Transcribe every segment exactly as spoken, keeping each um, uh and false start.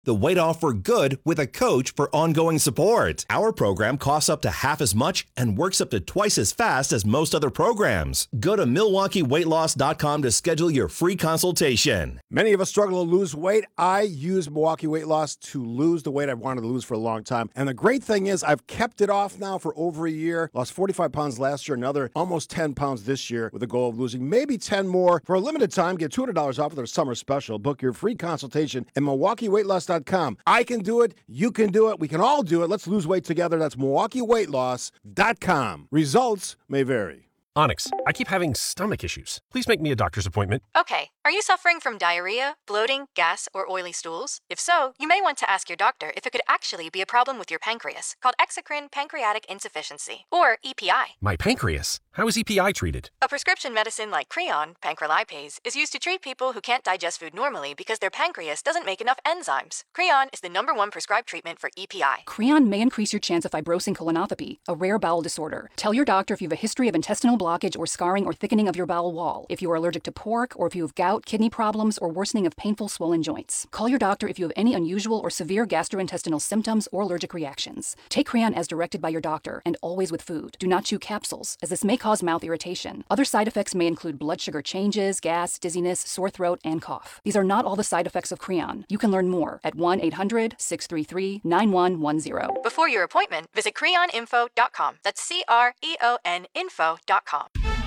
the weight off for good with a coach for ongoing support. Our program costs up to half as much and works up to twice as fast as most other programs. Go to Milwaukee Weight Loss dot com to schedule your free consultation. Many of us struggle to lose weight. I use Milwaukee Weight Loss to lose the weight I've wanted to lose for a long time. And the great thing is I've kept it off now for over a year. Lost forty-five pounds last year, another almost ten pounds this year with a goal of losing maybe ten more. For a limited time, get two hundred dollars off with our summer special. Book your free consultation at Milwaukee Weight Loss dot com. I can do it. You can do it. We can all do it. Let's lose weight together. That's Milwaukee Weight Loss dot com. Results may vary. Onyx, I keep having stomach issues. Please make me a doctor's appointment. Okay. Are you suffering from diarrhea, bloating, gas, or oily stools? If so, you may want to ask your doctor if it could actually be a problem with your pancreas, called exocrine pancreatic insufficiency, or E P I. My pancreas? How is E P I treated? A prescription medicine like Creon, pancrelipase, is used to treat people who can't digest food normally because their pancreas doesn't make enough enzymes. Creon is the number one prescribed treatment for E P I. Creon may increase your chance of fibrosing colonopathy, a rare bowel disorder. Tell your doctor if you have a history of intestinal blockage or scarring or thickening of your bowel wall, if you are allergic to pork, or if you have gout, kidney problems, or worsening of painful swollen joints. Call your doctor if you have any unusual or severe gastrointestinal symptoms or allergic reactions. Take Creon as directed by your doctor, and always with food. Do not chew capsules, as this may cause mouth irritation. Other side effects may include blood sugar changes, gas, dizziness, sore throat, and cough. These are not all the side effects of Creon. You can learn more at one eight hundred six three three nine one one zero. Before your appointment, visit creon info dot com. That's C R E O N info dot com.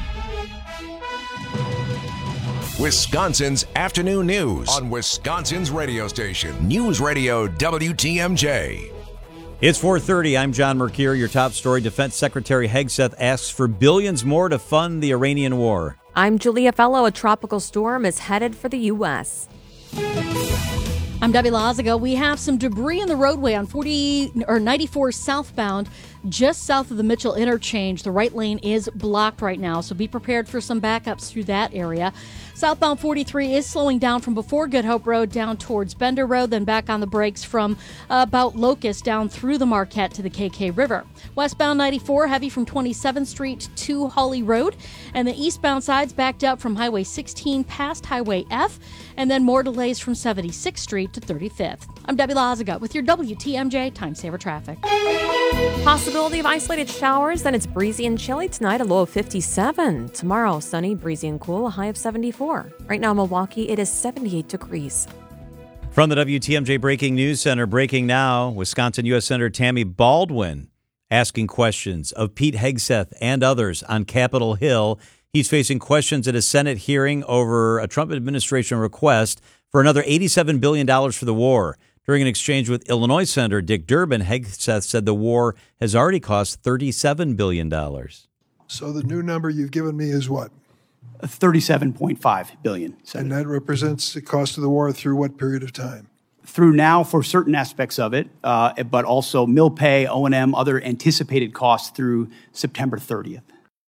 Wisconsin's afternoon news on Wisconsin's radio station, News Radio W T M J. It's four thirty. I'm John Mercure. Your top story: Defense Secretary Hegseth asks for billions more to fund the Iranian war. I'm Julia Fellow. A tropical storm is headed for the U S. I'm Debbie Lazaga. We have some debris in the roadway on forty or ninety-four southbound, just south of the Mitchell interchange. The right lane is blocked right now, so be prepared for some backups through that area. Southbound forty-three is slowing down from before Good Hope Road down towards Bender Road, then back on the brakes from uh, about Locust down through the Marquette to the K K River. Westbound ninety-four, heavy from twenty-seventh Street to Holly Road, and the eastbound side's backed up from Highway sixteen past Highway F, and then more delays from seventy-sixth Street to thirty-fifth. I'm Debbie Lazaga with your W T M J Time Saver Traffic. Possibility of isolated showers, then it's breezy and chilly tonight, a low of fifty-seven. Tomorrow, sunny, breezy and cool, a high of seventy-four. Right now in Milwaukee, it is seventy-eight degrees. From the W T M J Breaking News Center, breaking now, Wisconsin U S Senator Tammy Baldwin asking questions of Pete Hegseth and others on Capitol Hill. He's facing questions at a Senate hearing over a Trump administration request for another eighty-seven billion dollars for the war. During an exchange with Illinois Senator Dick Durbin, Hegseth said the war has already cost thirty-seven billion dollars. So the new number you've given me is what? thirty-seven point five billion dollars. And that represents the cost of the war through what period of time? Through now for certain aspects of it, uh, but also mill pay, O and M, other anticipated costs through September thirtieth.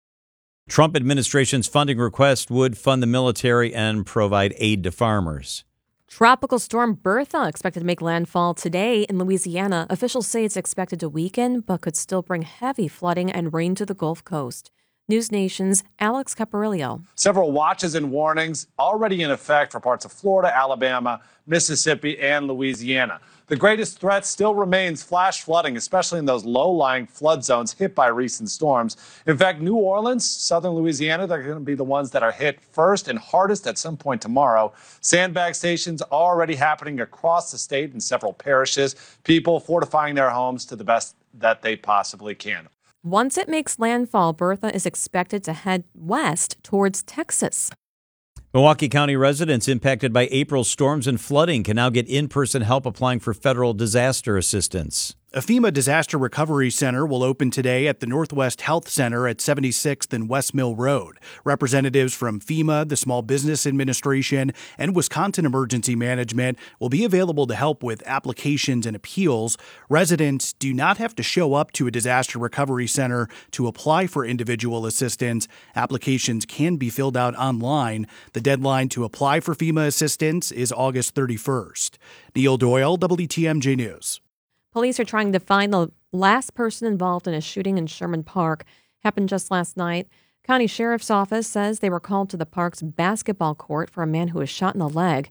Trump administration's funding request would fund the military and provide aid to farmers. Tropical storm Bertha expected to make landfall today in Louisiana. Officials say it's expected to weaken, but could still bring heavy flooding and rain to the Gulf Coast. News Nation's Alex Caparillo. Several watches and warnings already in effect for parts of Florida, Alabama, Mississippi, and Louisiana. The greatest threat still remains flash flooding, especially in those low-lying flood zones hit by recent storms. In fact, New Orleans, southern Louisiana, they're going to be the ones that are hit first and hardest at some point tomorrow. Sandbag stations already happening across the state in several parishes, people fortifying their homes to the best that they possibly can. Once it makes landfall, Bertha is expected to head west towards Texas. Milwaukee County residents impacted by April storms and flooding can now get in-person help applying for federal disaster assistance. A FEMA Disaster Recovery Center will open today at the Northwest Health Center at seventy-sixth and West Mill Road. Representatives from FEMA, the Small Business Administration, and Wisconsin Emergency Management will be available to help with applications and appeals. Residents do not have to show up to a disaster recovery center to apply for individual assistance. Applications can be filled out online. The deadline to apply for FEMA assistance is August thirty-first. Neil Doyle, W T M J News. Police are trying to find the last person involved in a shooting in Sherman Park. Happened just last night. County Sheriff's Office says they were called to the park's basketball court for a man who was shot in the leg.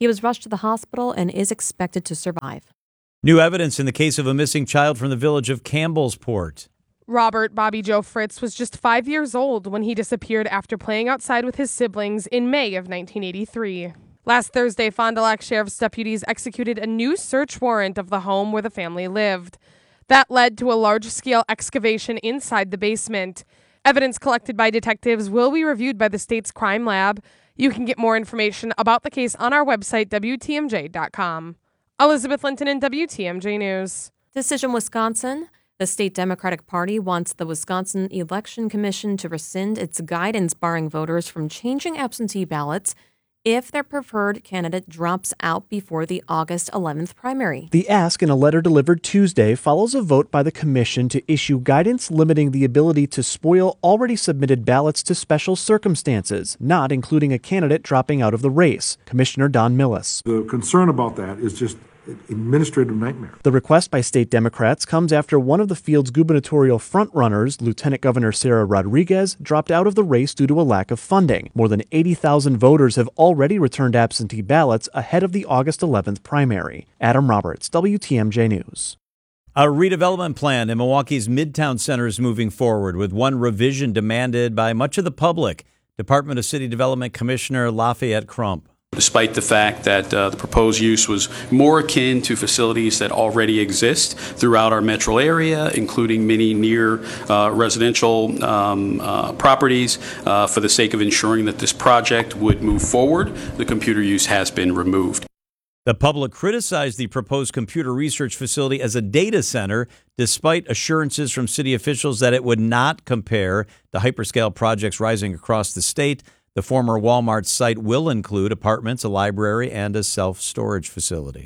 He was rushed to the hospital and is expected to survive. New evidence in the case of a missing child from the village of Campbellsport. Robert Bobby Joe Fritz was just five years old when he disappeared after playing outside with his siblings in May of nineteen eighty-three. Last Thursday, Fond du Lac Sheriff's deputies executed a new search warrant of the home where the family lived. That led to a large-scale excavation inside the basement. Evidence collected by detectives will be reviewed by the state's crime lab. You can get more information about the case on our website, W T M J dot com. Elizabeth Linton in W T M J News. Decision Wisconsin. The state Democratic Party wants the Wisconsin Election Commission to rescind its guidance barring voters from changing absentee ballots if their preferred candidate drops out before the August eleventh primary. The ask in a letter delivered Tuesday follows a vote by the commission to issue guidance limiting the ability to spoil already submitted ballots to special circumstances, not including a candidate dropping out of the race. Commissioner Don Millis. The concern about that is just an administrative nightmare. The request by state Democrats comes after one of the field's gubernatorial frontrunners, Lieutenant Governor Sarah Rodriguez, dropped out of the race due to a lack of funding. More than eighty thousand voters have already returned absentee ballots ahead of the August eleventh primary. Adam Roberts, W T M J News. A redevelopment plan in Milwaukee's Midtown Center is moving forward, with one revision demanded by much of the public. Department of City Development Commissioner Lafayette Crump. Despite the fact that uh, the proposed use was more akin to facilities that already exist throughout our metro area, including many near uh, residential um, uh, properties, uh, for the sake of ensuring that this project would move forward, the computer use has been removed. The public criticized the proposed computer research facility as a data center, despite assurances from city officials that it would not compare to hyperscale projects rising across the state. The former Walmart site will include apartments, a library, and a self-storage facility.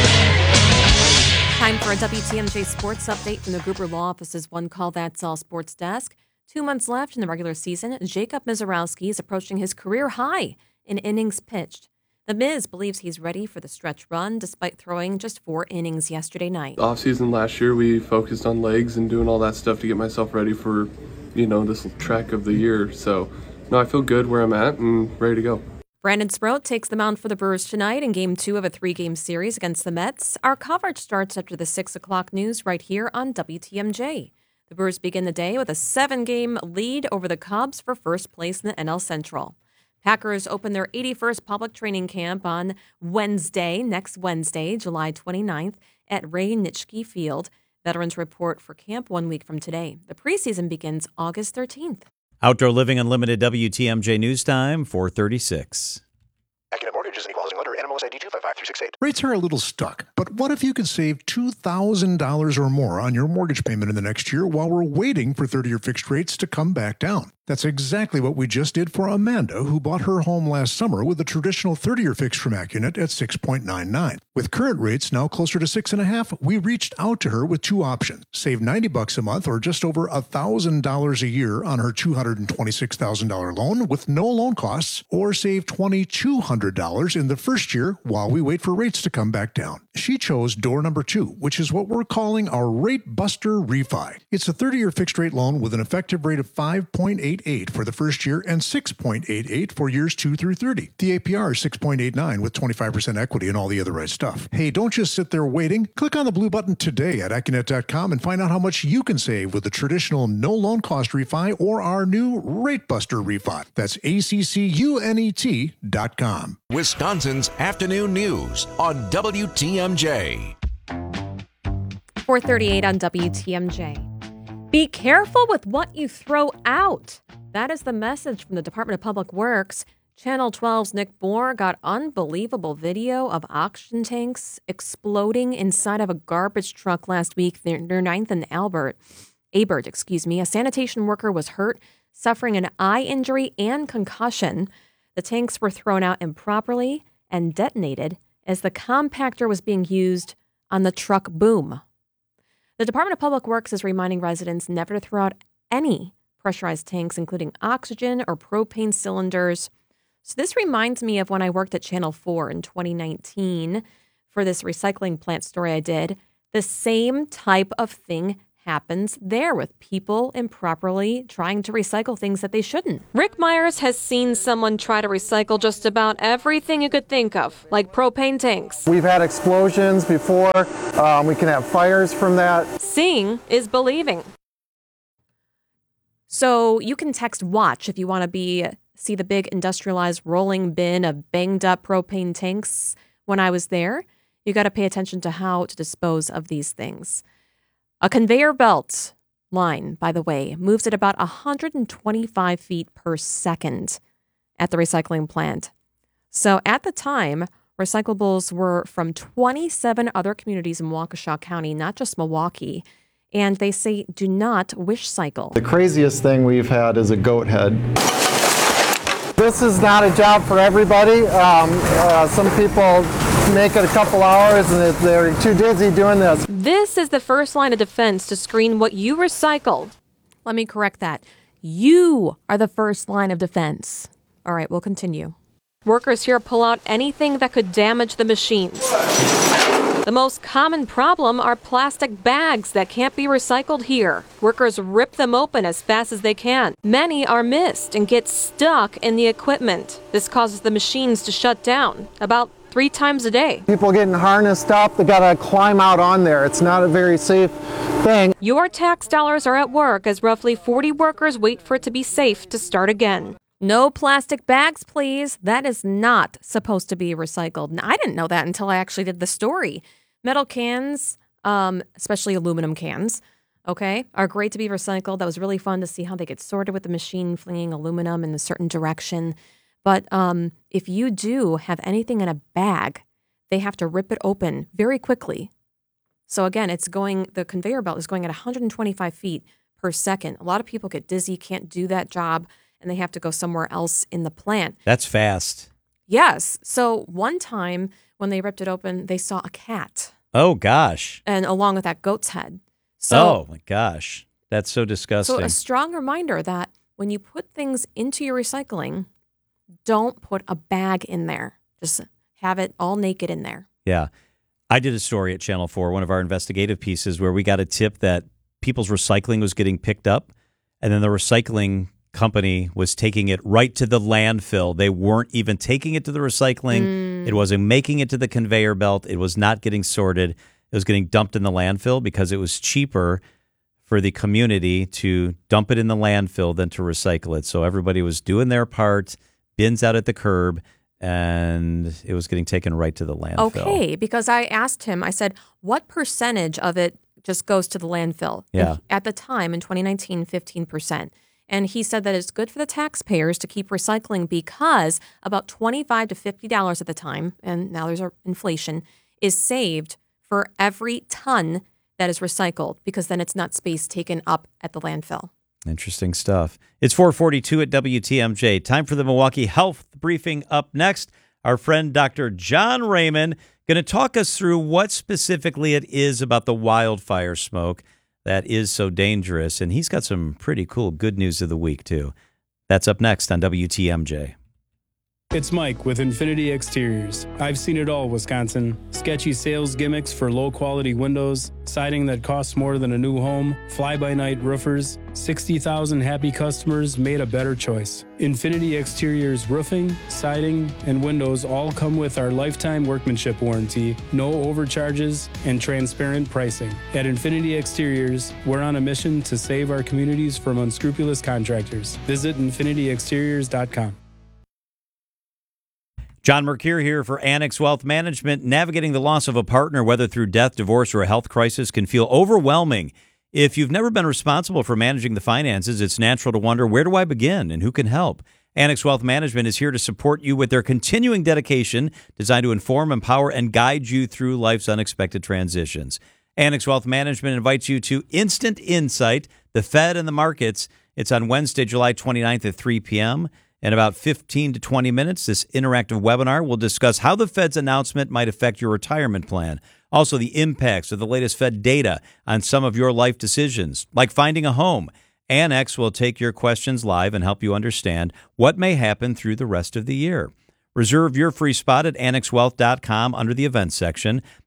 Time for a W T M J sports update from the Gruber Law Office's One Call That's All sports desk. Two months left in the regular season, Jacob Mizorowski is approaching his career high in innings pitched. The Miz believes he's ready for the stretch run, despite throwing just four innings yesterday night. Off season last year, we focused on legs and doing all that stuff to get myself ready for, you know, this trek of the year. So, no, I feel good where I'm at and ready to go. Brandon Sproat takes the mound for the Brewers tonight in Game two of a three-game series against the Mets. Our coverage starts after the six o'clock news right here on W T M J. The Brewers begin the day with a seven-game lead over the Cubs for first place in the N L Central. Packers open their eighty-first public training camp on Wednesday, next Wednesday, July twenty-ninth, at Ray Nitschke Field. Veterans report for camp one week from today. The preseason begins August thirteenth. Outdoor Living Unlimited W T M J News Time, four thirty-six. Accident Mortgage is an equalizing lender. N M L S I D two five five three six eight. Rates are a little stuck, but what if you could save two thousand dollars or more on your mortgage payment in the next year while we're waiting for thirty-year fixed rates to come back down? That's exactly what we just did for Amanda, who bought her home last summer with a traditional thirty-year fixed from AccuNet at six point nine nine. With current rates now closer to six point five, we reached out to her with two options. Save ninety bucks a month or just over one thousand dollars a year on her two hundred twenty-six thousand dollars loan with no loan costs, or save two thousand two hundred dollars in the first year while we wait for rates to come back down. She chose door number two, which is what we're calling our Rate Buster Refi. It's a thirty-year fixed rate loan with an effective rate of five point eight eight for the first year and six point eight eight for years two through thirty. The A P R is six point eight nine with twenty-five percent equity and all the other right stuff. Hey, don't just sit there waiting. Click on the blue button today at AccuNet dot com and find out how much you can save with the traditional no loan cost refi or our new Rate Buster Refi. That's A C C U N E T dot com. Wisconsin's afternoon news on W T M J. four thirty-eight on W T M J. Be careful with what you throw out. That is the message from the Department of Public Works. Channel twelve's Nick Moore got unbelievable video of oxygen tanks exploding inside of a garbage truck last week near ninth and Albert. Abert, excuse me. A sanitation worker was hurt, suffering an eye injury and concussion. The tanks were thrown out improperly and detonated as the compactor was being used on the truck boom. The Department of Public Works is reminding residents never to throw out any pressurized tanks, including oxygen or propane cylinders. So this reminds me of when I worked at Channel four in twenty nineteen for this recycling plant story I did. The same type of thing happens there with people improperly trying to recycle things that they shouldn't. Rick Myers has seen someone try to recycle just about everything you could think of, like propane tanks. We've had explosions before. Um, we can have fires from that. Seeing is believing. So you can text WATCH if you want to be see the big industrialized rolling bin of banged up propane tanks. When I was there, you got to pay attention to how to dispose of these things. A conveyor belt line, by the way, moves at about one hundred twenty-five feet per second at the recycling plant. So at the time, recyclables were from twenty-seven other communities in Waukesha County, not just Milwaukee. And they say do not wish cycle. The craziest thing we've had is a goat head. This is not a job for everybody. Um, uh, some people make it a couple hours and they're too dizzy doing this. This is the first line of defense to screen what you recycled. Let me correct that. You are the first line of defense. All right, we'll continue. Workers here pull out anything that could damage the machines. The most common problem are plastic bags that can't be recycled here. Workers rip them open as fast as they can. Many are missed and get stuck in the equipment. This causes the machines to shut down about three times a day. People getting harnessed up, they gotta climb out on there. It's not a very safe thing. Your tax dollars are at work as roughly forty workers wait for it to be safe to start again. No plastic bags, please. That is not supposed to be recycled. And I didn't know that until I actually did the story. Metal cans, um, especially aluminum cans, okay, are great to be recycled. That was really fun to see how they get sorted with the machine flinging aluminum in a certain direction. But um, if you do have anything in a bag, they have to rip it open very quickly. So again, it's going, the conveyor belt is going at one hundred twenty-five feet per second. A lot of people get dizzy, can't do that job, and they have to go somewhere else in the plant. That's fast. Yes. So one time when they ripped it open, they saw a cat. Oh, gosh. And along with that goat's head. So, oh, my gosh. That's so disgusting. So a strong reminder that when you put things into your recycling, don't put a bag in there. Just have it all naked in there. Yeah. I did a story at Channel four, one of our investigative pieces, where we got a tip that people's recycling was getting picked up, and then the recycling company was taking it right to the landfill. They weren't even taking it to the recycling. Mm. It wasn't making it to the conveyor belt. It was not getting sorted. It was getting dumped in the landfill because it was cheaper for the community to dump it in the landfill than to recycle it. So everybody was doing their part, bins out at the curb, and it was getting taken right to the landfill. Okay, because I asked him, I said, what percentage of it just goes to the landfill? Yeah. And at the time, in twenty nineteen, fifteen percent. And he said that it's good for the taxpayers to keep recycling because about twenty-five to fifty dollars at the time, and now there's inflation, is saved for every ton that is recycled because then it's not space taken up at the landfill. Interesting stuff. It's four forty-two at W T M J. Time for the Milwaukee Health Briefing. Up next, our friend Doctor John Raymond going to talk us through what specifically it is about the wildfire smoke that is so dangerous. And he's got some pretty cool good news of the week, too. That's up next on W T M J. It's Mike with Infinity Exteriors. I've seen it all, Wisconsin. Sketchy sales gimmicks for low-quality windows, siding that costs more than a new home, fly-by-night roofers. sixty thousand happy customers made a better choice. Infinity Exteriors roofing, siding, and windows all come with our lifetime workmanship warranty, no overcharges, and transparent pricing. At Infinity Exteriors, we're on a mission to save our communities from unscrupulous contractors. Visit infinity exteriors dot com. John Mercure here for Annex Wealth Management. Navigating the loss of a partner, whether through death, divorce, or a health crisis, can feel overwhelming. If you've never been responsible for managing the finances, it's natural to wonder, where do I begin and who can help? Annex Wealth Management is here to support you with their continuing dedication designed to inform, empower, and guide you through life's unexpected transitions. Annex Wealth Management invites you to Instant Insight, the Fed and the Markets. It's on Wednesday, July twenty-ninth at three p.m., In about fifteen to twenty minutes, this interactive webinar will discuss how the Fed's announcement might affect your retirement plan. Also, the impacts of the latest Fed data on some of your life decisions, like finding a home. Annex will take your questions live and help you understand what may happen through the rest of the year. Reserve your free spot at annex wealth dot com under the events section.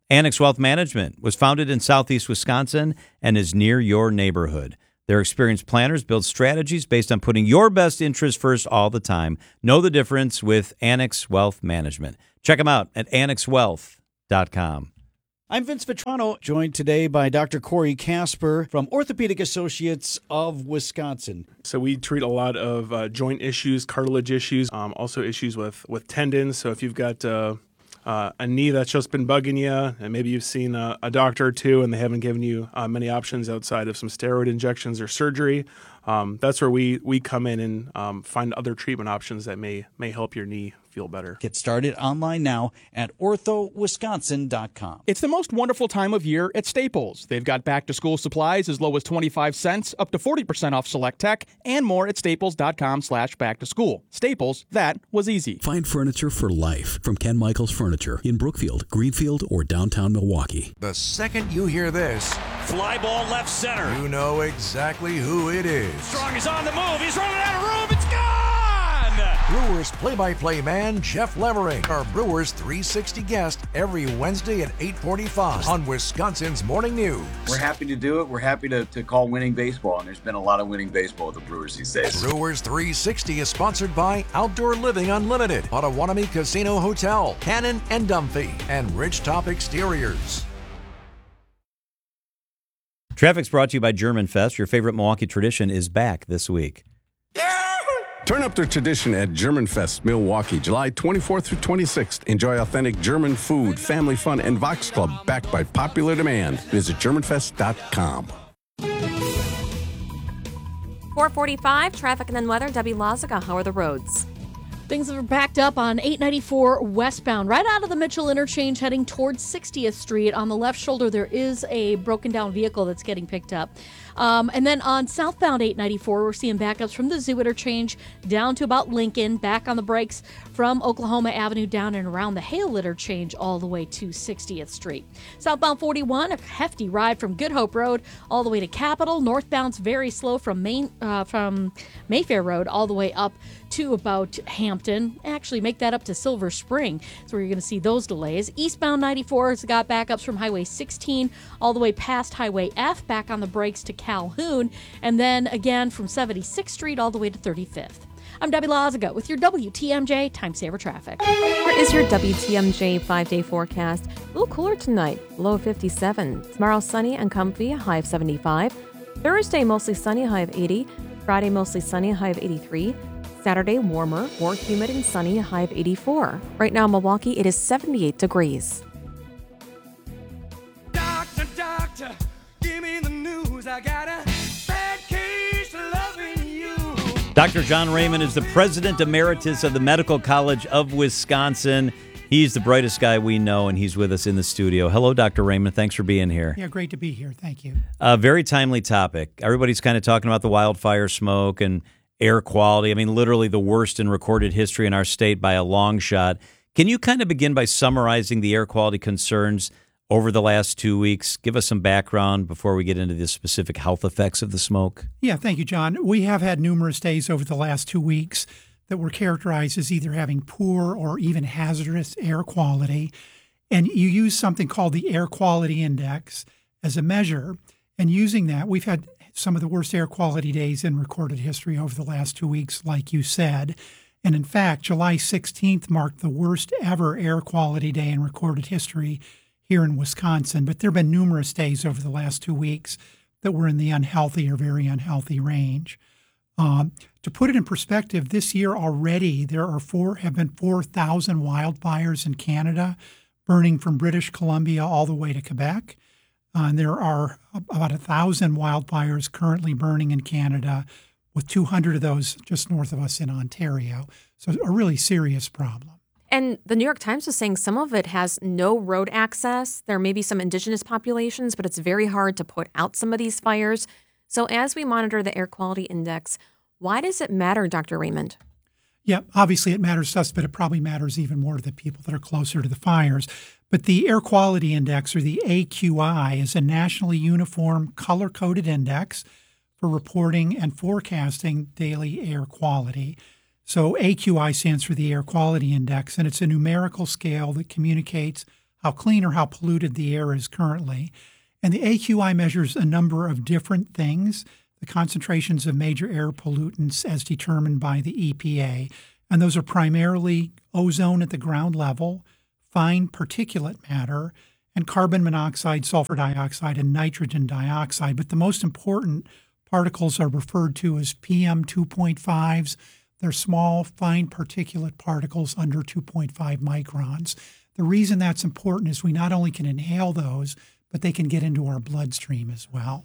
Annex Wealth Management was founded in southeast Wisconsin and is near your neighborhood. Their experienced planners build strategies based on putting your best interest first all the time. Know the difference with Annex Wealth Management. Check them out at annex wealth dot com. I'm Vince Vitrano, joined today by Doctor Corey Casper from Orthopedic Associates of Wisconsin. So we treat a lot of uh, joint issues, cartilage issues, um, also issues with, with tendons. So if you've got uh, uh, a knee that's just been bugging you, and maybe you've seen a, a doctor or two and they haven't given you uh, many options outside of some steroid injections or surgery, um, that's where we, we come in and um, find other treatment options that may may help your knee feel better. Get started online now at ortho wisconsin dot com. It's the most wonderful time of year at Staples. They've got back-to-school supplies as low as twenty-five cents, up to forty percent off select tech, and more at staples dot com slash back to school. Staples, that was easy. Find furniture for life from Ken Michaels Furniture in Brookfield, Greenfield, or downtown Milwaukee. The second you hear this, fly ball left center. You know exactly who it is. Strong is on the move. He's running out of room. It's gone! Brewers play-by-play man Jeff Levering, our Brewers three sixty guest every Wednesday at eight forty-five on Wisconsin's Morning News. We're happy to do it. We're happy to, to call winning baseball, and there's been a lot of winning baseball with the Brewers these days. Brewers three sixty is sponsored by Outdoor Living Unlimited, Potawatomi Casino Hotel, Cannon and Dumphy, and Ridgetop Exteriors. Traffic's brought to you by German Fest. Your favorite Milwaukee tradition is back this week. Turn up the tradition at German Fest, Milwaukee, July twenty-fourth through twenty-sixth. Enjoy authentic German food, family fun, and Vox Club backed by popular demand. Visit german fest dot com. four forty-five, traffic and then weather. Debbie Lazaga, how are the roads? Things are backed up on eight ninety-four westbound, right out of the Mitchell interchange, heading towards sixtieth Street. On the left shoulder, there is a broken down vehicle that's getting picked up. Um, and then on southbound eight ninety-four, we're seeing backups from the Zoo interchange down to about Lincoln, back on the brakes from Oklahoma Avenue down and around the Hale interchange all the way to sixtieth Street. Southbound forty-one, a hefty ride from Good Hope Road all the way to Capitol. Northbound's very slow from Main uh, from Mayfair Road all the way up to about Hampton. Actually, make that up to Silver Spring. That's where you're going to see those delays. Eastbound ninety-four has got backups from Highway sixteen all the way past Highway F, back on the brakes to Calhoun, and then again from seventy-sixth Street all the way to thirty-fifth. I'm Debbie Lazaga with your W T M J Time Saver Traffic. Here is your W T M J five-day forecast. A little cooler tonight, low of fifty-seven. Tomorrow sunny and comfy, high of seventy-five. Thursday mostly sunny, high of eighty. Friday mostly sunny, high of eighty-three. Saturday warmer, more humid and sunny, high of eighty-four. Right now in Milwaukee, it is seventy-eight degrees. Doctor, doctor, give me the news. I got a bad case of loving you. Doctor John Raymond is the president emeritus of the Medical College of Wisconsin. He's the brightest guy we know, and he's with us in the studio. Hello, Doctor Raymond. Thanks for being here. Yeah, great to be here. Thank you. A very timely topic. Everybody's kind of talking about the wildfire smoke and air quality. I mean, literally the worst in recorded history in our state by a long shot. Can you kind of begin by summarizing the air quality concerns over the last two weeks? Give us some background before we get into the specific health effects of the smoke. Yeah, thank you, John. We have had numerous days over the last two weeks that were characterized as either having poor or even hazardous air quality. And you use something called the Air Quality Index as a measure. And using that, we've had some of the worst air quality days in recorded history over the last two weeks, like you said. And in fact, July sixteenth marked the worst ever air quality day in recorded history here in Wisconsin. But there have been numerous days over the last two weeks that were in the unhealthy or very unhealthy range. Um, to put it in perspective, this year already there are four have been four thousand wildfires in Canada, burning from British Columbia all the way to Quebec. Uh, and there are about one thousand wildfires currently burning in Canada, with two hundred of those just north of us in Ontario. So a really serious problem. And the New York Times was saying some of it has no road access. There may be some indigenous populations, but it's very hard to put out some of these fires. So as we monitor the air quality index, why does it matter, Doctor Raymond? Yeah, obviously it matters to us, but it probably matters even more to the people that are closer to the fires. But the Air Quality Index, or the A Q I, is a nationally uniform color-coded index for reporting and forecasting daily air quality. So A Q I stands for the Air Quality Index, and it's a numerical scale that communicates how clean or how polluted the air is currently. And the A Q I measures a number of different things, the concentrations of major air pollutants as determined by the E P A. And those are primarily ozone at the ground level, fine particulate matter, and carbon monoxide, sulfur dioxide, and nitrogen dioxide. But the most important particles are referred to as P M two point fives. They're small, fine particulate particles under two point five microns. The reason that's important is we not only can inhale those, but they can get into our bloodstream as well.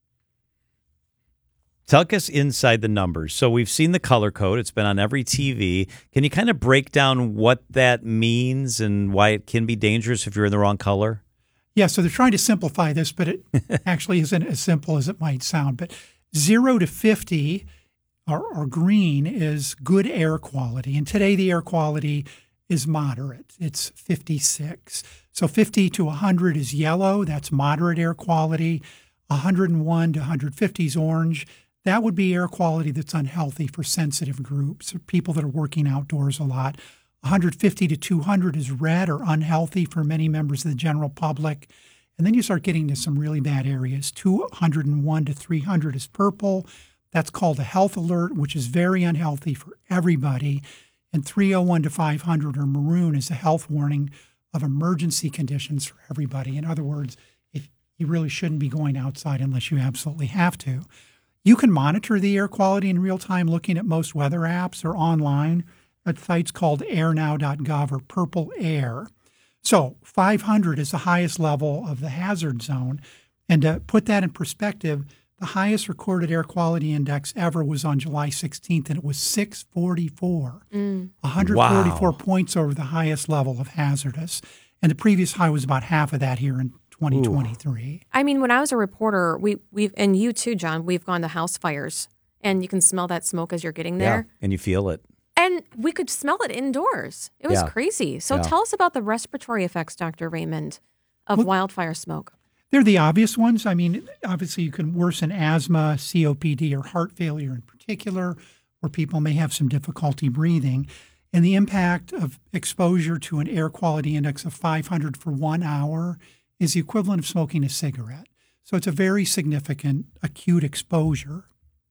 Tuck us inside the numbers. So we've seen the color code. It's been on every T V. Can you kind of break down what that means and why it can be dangerous if you're in the wrong color? Yeah, so they're trying to simplify this, but it actually isn't as simple as it might sound. But zero to fifty, or, or green, is good air quality. And today the air quality is moderate. It's fifty-six. So fifty to one hundred is yellow. That's moderate air quality. one hundred one to one hundred fifty is orange. That would be air quality that's unhealthy for sensitive groups, or people that are working outdoors a lot. one hundred fifty to two hundred is red or unhealthy for many members of the general public. And then you start getting to some really bad areas. two hundred one to three hundred is purple. That's called a health alert, which is very unhealthy for everybody. And three oh one to five hundred, or maroon, is a health warning of emergency conditions for everybody. In other words, if you really shouldn't be going outside unless you absolutely have to. You can monitor the air quality in real time looking at most weather apps or online at sites called air now dot gov or Purple Air. So five hundred is the highest level of the hazard zone. And to put that in perspective, the highest recorded air quality index ever was on July sixteenth, and it was six forty-four. Mm. one hundred forty-four wow. points over the highest level of hazardous. And the previous high was about half of that here in twenty twenty-three. Ooh. I mean, when I was a reporter, we, we've, and you too, John, we've gone to house fires, and you can smell that smoke as you're getting there. Yeah, and you feel it. And we could smell it indoors. It was yeah. crazy. So yeah. tell us about the respiratory effects, Doctor Raymond, of well, wildfire smoke. They're the obvious ones. I mean, obviously you can worsen asthma, C O P D, or heart failure in particular, where people may have some difficulty breathing. And the impact of exposure to an air quality index of five hundred for one hour is the equivalent of smoking a cigarette. So it's a very significant acute exposure.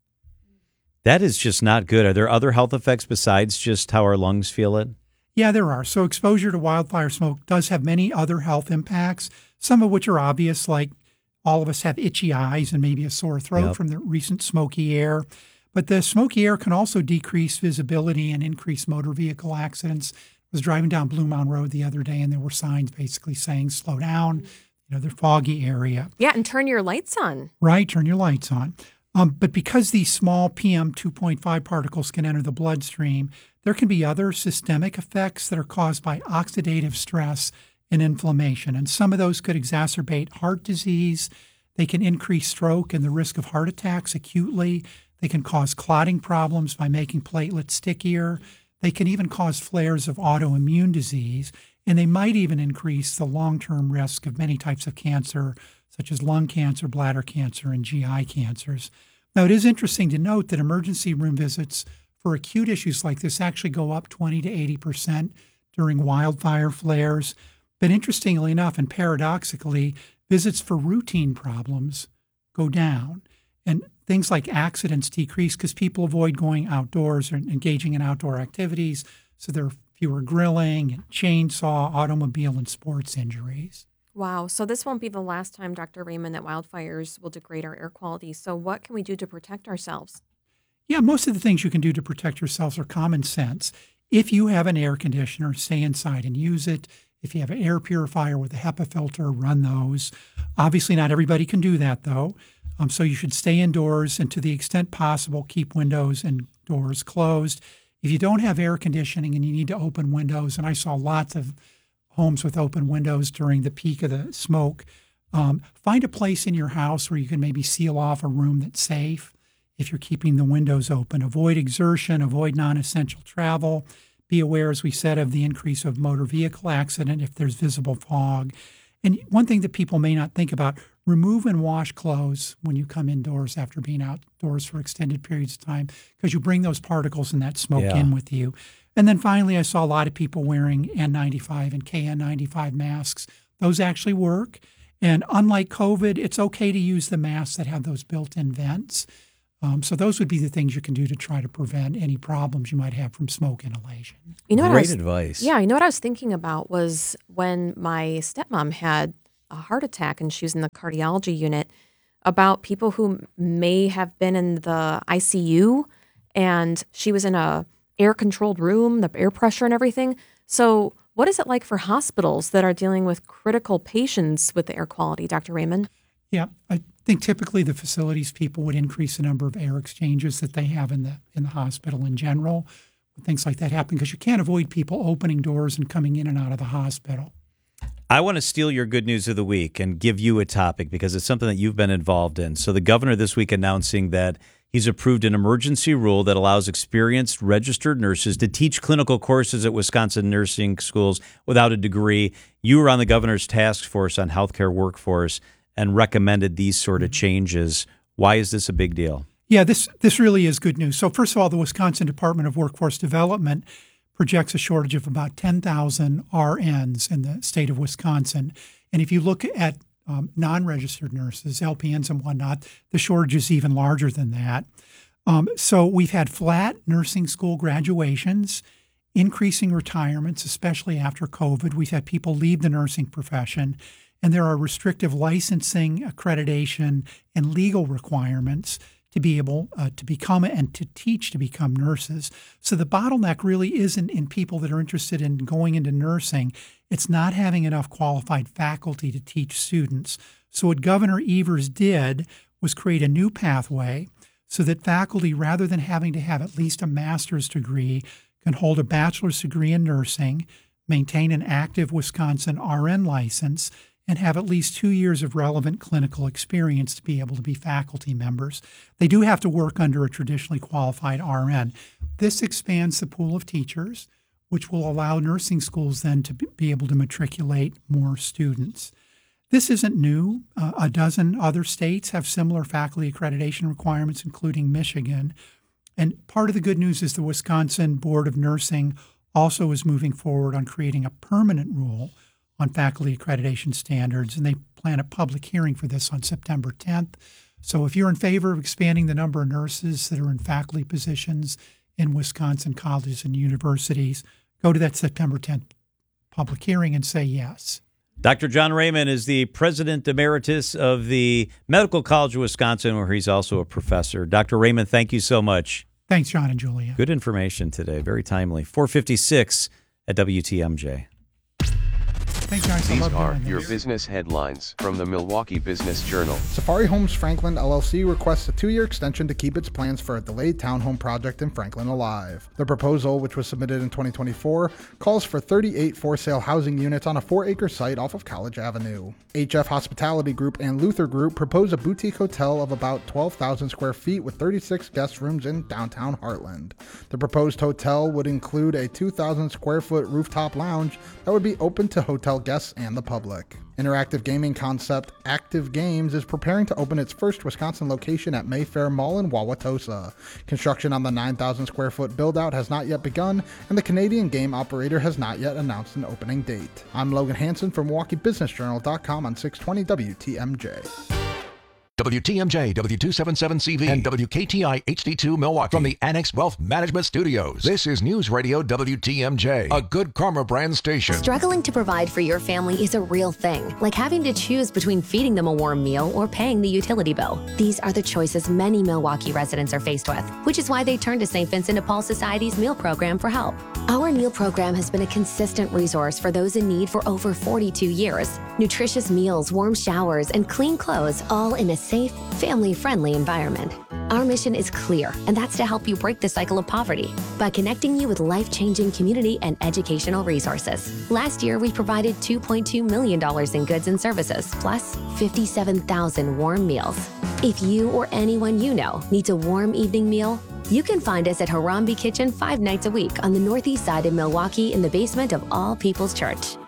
That is just not good. Are there other health effects besides just how our lungs feel it? Yeah, there are. So exposure to wildfire smoke does have many other health impacts, some of which are obvious, like all of us have itchy eyes and maybe a sore throat yep. from the recent smoky air. But the smoky air can also decrease visibility and increase motor vehicle accidents. I was driving down Blue Mound Road the other day, and there were signs basically saying, slow down, you know, the foggy area. Yeah, and turn your lights on. Right, turn your lights on. Um, but because these small P M two point five particles can enter the bloodstream, there can be other systemic effects that are caused by oxidative stress and inflammation. And some of those could exacerbate heart disease. They can increase stroke and the risk of heart attacks acutely. They can cause clotting problems by making platelets stickier. They can even cause flares of autoimmune disease. And they might even increase the long-term risk of many types of cancer, such as lung cancer, bladder cancer, and G I cancers. Now, it is interesting to note that emergency room visits for acute issues like this actually go up twenty to eighty percent during wildfire flares. But interestingly enough, and paradoxically, visits for routine problems go down. And things like accidents decrease because people avoid going outdoors or engaging in outdoor activities. So there are fewer grilling and chainsaw, automobile, and sports injuries. Wow. So this won't be the last time, Doctor Raymond, that wildfires will degrade our air quality. So what can we do to protect ourselves? Yeah, most of the things you can do to protect yourselves are common sense. If you have an air conditioner, stay inside and use it. If you have an air purifier with a HEPA filter, run those. Obviously, not everybody can do that, though. Um, so you should stay indoors and, to the extent possible, keep windows and doors closed. If you don't have air conditioning and you need to open windows, and I saw lots of homes with open windows during the peak of the smoke, um, find a place in your house where you can maybe seal off a room that's safe if you're keeping the windows open. Avoid exertion, avoid non-essential travel. Be aware, as we said, of the increase of motor vehicle accident if there's visible fog. And one thing that people may not think about, remove and wash clothes when you come indoors after being outdoors for extended periods of time, because you bring those particles and that smoke Yeah. in with you. And then finally, I saw a lot of people wearing N ninety-five and K N ninety-five masks. Those actually work. And unlike COVID, it's okay to use the masks that have those built-in vents. Um, so those would be the things you can do to try to prevent any problems you might have from smoke inhalation. You know what I Great was, advice. Yeah, you know what I was thinking about was when my stepmom had a heart attack and she was in the cardiology unit, about people who may have been in the I C U and she was in a air-controlled room, the air pressure and everything. So what is it like for hospitals that are dealing with critical patients with the air quality, Doctor Raymond? Yeah, I think typically the facilities people would increase the number of air exchanges that they have in the in the hospital in general. Things like that happen because you can't avoid people opening doors and coming in and out of the hospital. I want to steal your good news of the week and give you a topic because it's something that you've been involved in. So the governor this week announcing that he's approved an emergency rule that allows experienced registered nurses to teach clinical courses at Wisconsin nursing schools without a degree. You were on the governor's task force on healthcare workforce and recommended these sort of changes. Why is this a big deal? Yeah, this this really is good news. So first of all, the Wisconsin Department of Workforce Development projects a shortage of about ten thousand R Ns in the state of Wisconsin. And if you look at um, non-registered nurses, L P Ns and whatnot, the shortage is even larger than that. Um, so we've had flat nursing school graduations, increasing retirements, especially after COVID. We've had people leave the nursing profession. And there are restrictive licensing, accreditation, and legal requirements to be able uh, to become and to teach to become nurses. So the bottleneck really isn't in people that are interested in going into nursing. It's not having enough qualified faculty to teach students. So what Governor Evers did was create a new pathway so that faculty, rather than having to have at least a master's degree, can hold a bachelor's degree in nursing, maintain an active Wisconsin R N license, and have at least two years of relevant clinical experience to be able to be faculty members. They do have to work under a traditionally qualified R N. This expands the pool of teachers, which will allow nursing schools then to be able to matriculate more students. This isn't new. Uh, a dozen other states have similar faculty accreditation requirements, including Michigan. And part of the good news is the Wisconsin Board of Nursing also is moving forward on creating a permanent rule on faculty accreditation standards, and they plan a public hearing for this on September tenth. So if you're in favor of expanding the number of nurses that are in faculty positions in Wisconsin colleges and universities, go to that September tenth public hearing and say yes. Doctor John Raymond is the president emeritus of the Medical College of Wisconsin, where he's also a professor. Doctor Raymond, thank you so much. Thanks, John and Julia. Good information today. Very timely. four fifty-six at W T M J. Thanks, guys. I These love are doing your this. business headlines from the Milwaukee Business Journal. Safari Homes Franklin L L C requests a two-year extension to keep its plans for a delayed townhome project in Franklin alive. The proposal, which was submitted in twenty twenty-four, calls for thirty-eight for-sale housing units on a four-acre site off of College Avenue. H F Hospitality Group and Luther Group propose a boutique hotel of about twelve thousand square feet with thirty-six guest rooms in downtown Heartland. The proposed hotel would include a two thousand square foot rooftop lounge that would be open to hotel guests and the public. Interactive gaming concept Active Games is preparing to open its first Wisconsin location at Mayfair Mall in Wauwatosa. Construction on the nine thousand square foot build-out has not yet begun, and the Canadian game operator has not yet announced an opening date. I'm Logan Hansen from Milwaukee Business Journal dot com on six twenty W T M J. W T M J, W two seventy-seven C V, and W K T I H D two Milwaukee from the Annex Wealth Management Studios. This is News Radio W T M J, a good karma brand station. Struggling to provide for your family is a real thing, like having to choose between feeding them a warm meal or paying the utility bill. These are the choices many Milwaukee residents are faced with, which is why they turn to Saint Vincent de Paul Society's meal program for help. Our meal program has been a consistent resource for those in need for over forty-two years. Nutritious meals, warm showers, and clean clothes, all in a safe, family-friendly environment. Our mission is clear, and that's to help you break the cycle of poverty by connecting you with life-changing community and educational resources. Last year, we provided two point two million dollars in goods and services, plus fifty-seven thousand warm meals. If you or anyone you know needs a warm evening meal, you can find us at Harambe Kitchen five nights a week on the northeast side of Milwaukee in the basement of All People's Church.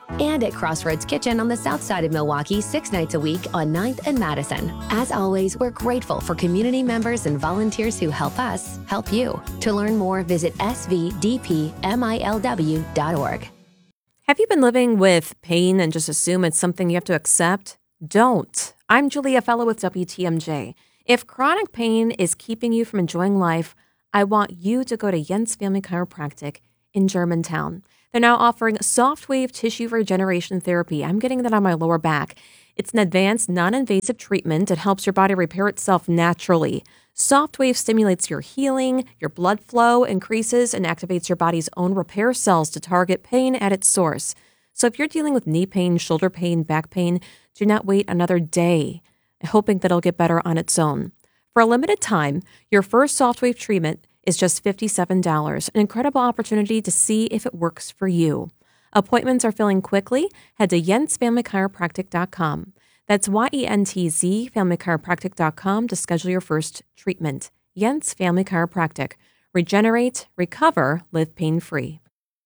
And at Crossroads Kitchen on the south side of Milwaukee, six nights a week on ninth and Madison. As always, we're grateful for community members and volunteers who help us help you. To learn more, visit s v d p milw dot org. Have you been living with pain and just assume it's something you have to accept? Don't. I'm Julia Fellow with W T M J. If chronic pain is keeping you from enjoying life, I want you to go to Jens Family Chiropractic in Germantown. They're now offering soft wave tissue regeneration therapy. I'm getting that on my lower back. It's an advanced, non-invasive treatment that helps your body repair itself naturally. Soft wave stimulates your healing, your blood flow increases, and activates your body's own repair cells to target pain at its source. So if you're dealing with knee pain, shoulder pain, back pain, do not wait another day, hoping that it'll get better on its own. For a limited time, your first soft wave treatment is just fifty-seven dollars, an incredible opportunity to see if it works for you. Appointments are filling quickly. Head to jens family chiropractic dot com. That's Y E N T Z, family chiropractic dot com to schedule your first treatment. Jens Family Chiropractic. Regenerate, recover, live pain-free.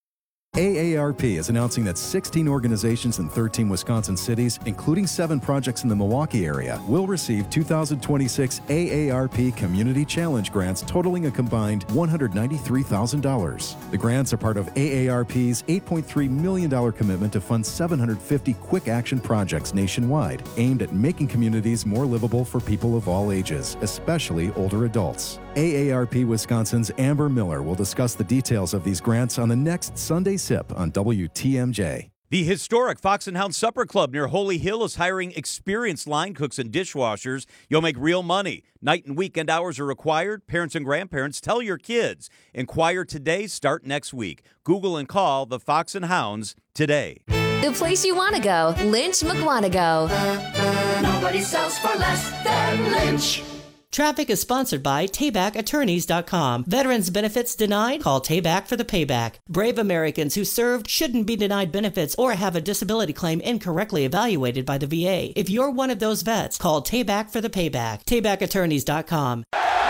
A A R P is announcing that sixteen organizations in thirteen Wisconsin cities, including seven projects in the Milwaukee area, will receive two thousand twenty-six A A R P Community Challenge grants totaling a combined one hundred ninety-three thousand dollars. The grants are part of A A R P's eight point three million dollars commitment to fund seven hundred fifty quick action projects nationwide, aimed at making communities more livable for people of all ages, especially older adults. A A R P Wisconsin's Amber Miller will discuss the details of these grants on the next Sunday Sip on W T M J. The historic Fox and Hound Supper Club near Holy Hill is hiring experienced line cooks and dishwashers. You'll make real money. Night and weekend hours are required. Parents and grandparents, tell your kids. Inquire today, start next week. Google and call the Fox and Hounds today. The place you want to go, Lynch McWanago. Nobody sells for less than Lynch. Traffic is sponsored by Tayback Attorneys dot com. Veterans benefits denied? Call Tayback for the payback. Brave Americans who served shouldn't be denied benefits or have a disability claim incorrectly evaluated by the V A. If you're one of those vets, call Tayback for the payback. Tayback Attorneys dot com.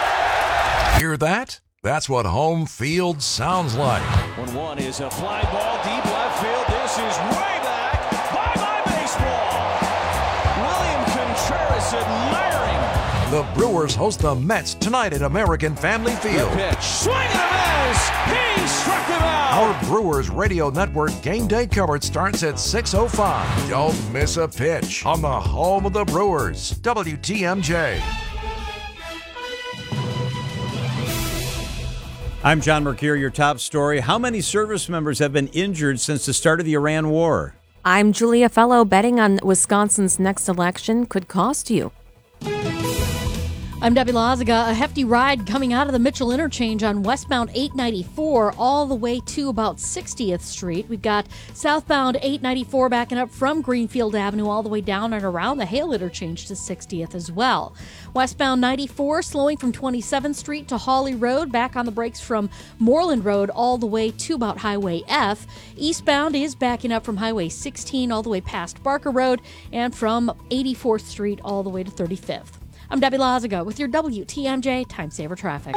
Hear that? That's what home field sounds like. one one is a fly ball deep left field. This is way back. Bye-bye baseball. William Contreras admiring. The Brewers host the Mets tonight at American Family Field. The pitch. Swing and a miss. He struck him out. Our Brewers Radio Network game day coverage starts at six oh five. Don't miss a pitch on the home of the Brewers, W T M J. I'm John Mercure, your top story. How many service members have been injured since the start of the Iran war? I'm Julia Fellow. Betting on Wisconsin's next election could cost you. I'm Debbie Lazaga. A hefty ride coming out of the Mitchell interchange on westbound eight ninety-four all the way to about sixtieth Street. We've got southbound eight ninety-four backing up from Greenfield Avenue all the way down and around the Hale interchange to sixtieth as well. Westbound ninety-four slowing from twenty-seventh Street to Hawley Road, back on the brakes from Moreland Road all the way to about Highway F. Eastbound is backing up from Highway sixteen all the way past Barker Road and from eighty-fourth Street all the way to thirty-fifth. I'm Debbie Lazaga with your W T M J Time Saver Traffic.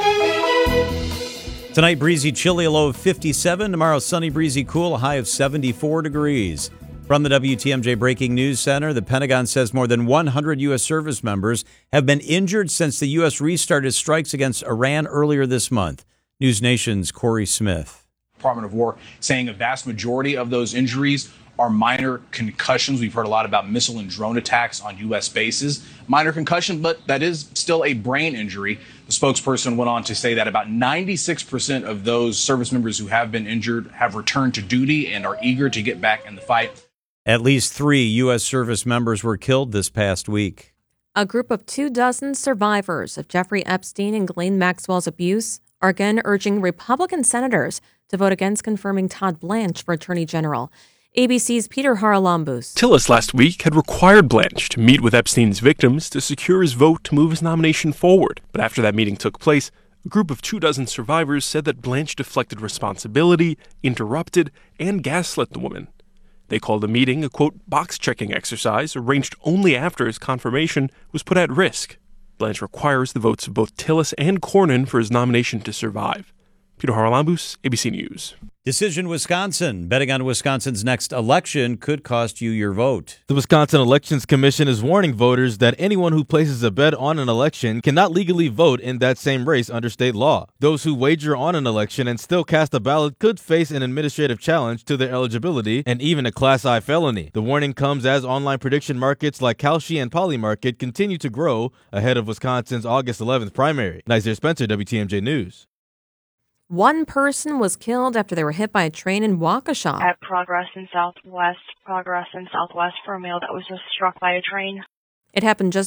Tonight, breezy, chilly, a low of fifty-seven. Tomorrow, sunny, breezy, cool, a high of seventy-four degrees. From the W T M J Breaking News Center, the Pentagon says more than one hundred U S service members have been injured since the U S restarted strikes against Iran earlier this month. News Nation's Corey Smith. Department of War saying a vast majority of those injuries are minor concussions. We've heard a lot about missile and drone attacks on U S bases. Minor concussion, but that is still a brain injury. The spokesperson went on to say that about ninety-six percent of those service members who have been injured have returned to duty and are eager to get back in the fight. At least three U S service members were killed this past week. A group of two dozen survivors of Jeffrey Epstein and Ghislaine Maxwell's abuse are again urging Republican senators to vote against confirming Todd Blanche for Attorney General. A B C's Peter Haralambous. Tillis last week had required Blanche to meet with Epstein's victims to secure his vote to move his nomination forward. But after that meeting took place, a group of two dozen survivors said that Blanche deflected responsibility, interrupted, and gaslit the woman. They called the meeting a, quote, box-checking exercise arranged only after his confirmation was put at risk. Blanche requires the votes of both Tillis and Cornyn for his nomination to survive. Peter Haralambous, A B C News. Decision Wisconsin. Betting on Wisconsin's next election could cost you your vote. The Wisconsin Elections Commission is warning voters that anyone who places a bet on an election cannot legally vote in that same race under state law. Those who wager on an election and still cast a ballot could face an administrative challenge to their eligibility and even a Class I felony. The warning comes as online prediction markets like Kalshi and Polymarket continue to grow ahead of Wisconsin's August eleventh primary. Nazir Spencer, W T M J News. One person was killed after they were hit by a train in Waukesha. At Progress in Southwest, Progress in Southwest for a male that was just struck by a train. It happened just